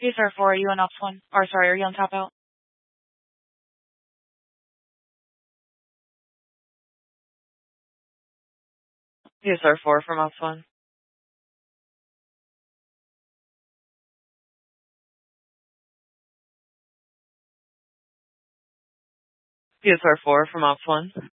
PSR4, are you on ops one? Or sorry, are you on top out? PSR4 from ops one. PSR4 from ops one.